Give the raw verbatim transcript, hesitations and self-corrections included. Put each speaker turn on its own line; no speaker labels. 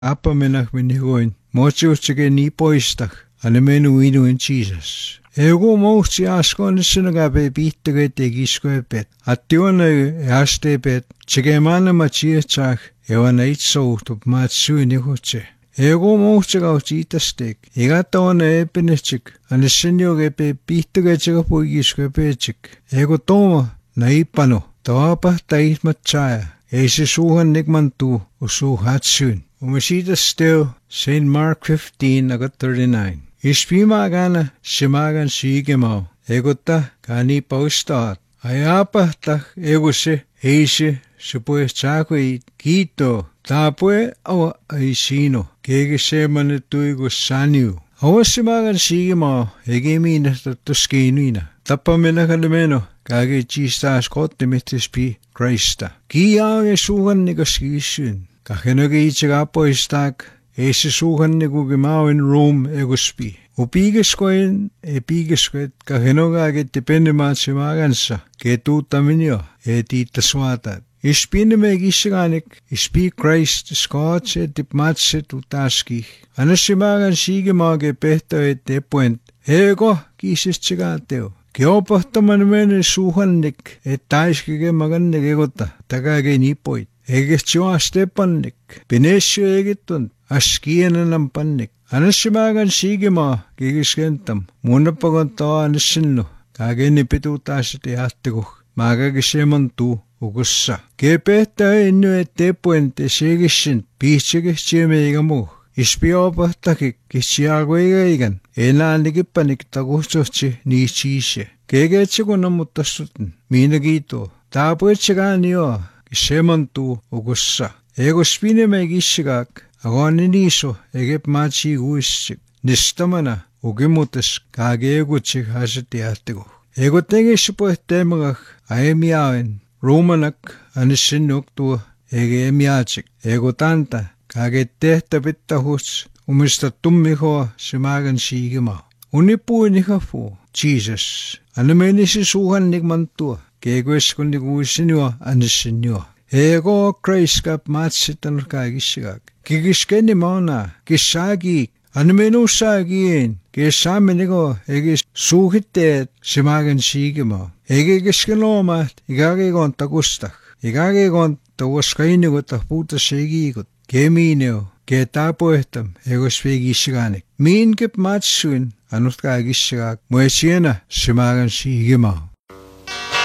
Appa menach minigoin. Mochuchige ni poistach. Anemenu inu in Jesus. Ego mochi askon sinagabe bittige tegisko bet. Atione haste bet. Chigemana machiachach. Ewana itso to matsu nihoche. Ego mochiga uchitastek. Igatone epinechik. Anesinyo gepe bittige chiga poigisko bechik. Ego toma naipano. Tawapa tais machaya. Ese suhan nigmantu usu hatsun. Umashita still Saint Mark fifteen agat thirty-nine. Ishpimagana shimagan sigemo. Egota kani postat. Ayapa tak egose eise supue chakwe kito. Tapue awa aisino. Kege semane tuigo saniu. Awa shimagan sigemo. Egemina tatuskinina. Tapamena kalimeno. Kage chistas kote mitispi Christa. Kiage suhan nigaskisun. Kahenage ichiga poistak. Ese suhan nigugimao in Rome egospi. Upigeskoin epigesquet kahenoga get depende matsimagansa. Ketu taminio etita swata. Ispine megisganik. Ispi Christ Scotch et dipmatse tutaski. Anasimagan sigemage pehta et depuent. Ego kisis chigateo. Geopahtaman mene suhannik et taiskige magannik egota. Tagage nipoit. Egestua stepannik. Pinesio egitunt. Askienen pannik. Anasimagan sigema gigiskentam. Munapagan tawa anasinno. Kageni pitutaasite hattego. Magagisemantu ugussa. Kepehta innu ette puente sigissin. Piitsige siemeigamu. Ispiopahtakik kisiagoigaigan. Enaanikipanik tagutsotsi niitsiise. Kegetsigunamuttasuten. Minagito. Taapuetseganio. Kisemantu ugussa. Ego spine megishigak. Agoniniso egep machi guisik. Nistamana ugimutas kagegutsik hasati atego. Ego tengispo temagach aemiaen. Romanak anisinuk tu ege emiachik. Ego tanta kage tehta bittahus umista tummiho simagan sigima. Unipu nihafu Jesus. Anemenisi suhan nigmantua. Kegues kuniguisinua anisinua. Ego Christ kap matsitan kagisigak. Kigiskeni mauna, kisagi, anemenu sagien, kisamenigo, egis suhiteet, simagen sigima. Ege giskenomat, igagegon tagustach, igagegon tawaskainigot puta segigot, kemineo, ke tapoehtam, egos vegisiganik. Min kip matsuin, anut kagisigak, muesiena, simagen sigima.